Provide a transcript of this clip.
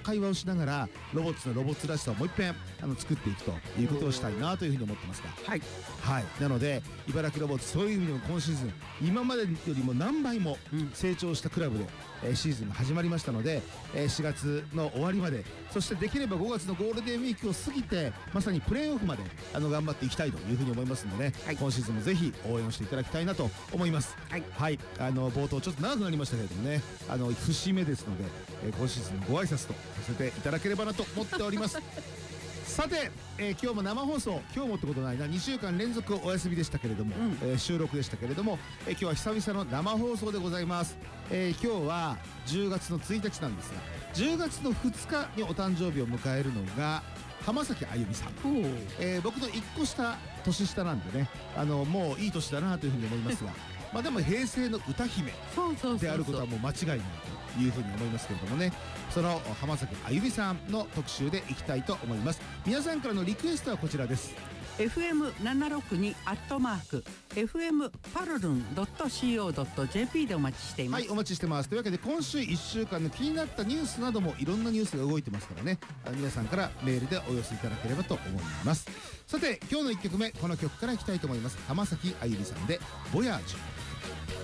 会話をしながらロボッツのロボッツらしさをもう一遍作っていくということをしたいなというふうに思ってますが、 はい、 はい、なので茨城ロボッツ、そういう意味でも今シーズン今までよりも何倍も成長したクラブで、シーズンが始まりましたので、4月の終わりまで、そしてできれば5月のゴールデンウィークを過ぎてまさにプレーオフまで頑張っていきたいというふうに思いますのでね、 はい、 今シーズンもぜひ応援をしていただきたいなと思います。 はい、 はい、冒頭ちょっと長くなりましたけれどもね、節目ですので、今シーズンのご挨拶とさせていただければなと思っておりますさて、今日も生放送、今日もってことないな、2週間連続お休みでしたけれども、収録でしたけれども、今日は久々の生放送でございます。今日は10月の1日なんですが、10月の2日にお誕生日を迎えるのが浜崎あゆみさん、僕の1個下年下なんでね、もういい年だなというふうに思いますがまあでも平成の歌姫であることはもう間違いないというふうに思いますけれどもね、その浜崎あゆみさんの特集でいきたいと思います。皆さんからのリクエストはこちらです。 FM762 FM パルルン .co.jp でお待ちしています。 はい、お待ちしてます。というわけで今週1週間の気になったニュースなどもいろんなニュースが動いてますからね、皆さんからメールでお寄せいただければと思います。さて今日の1曲目、この曲からいきたいと思います。浜崎あゆみさんでボヤージュ。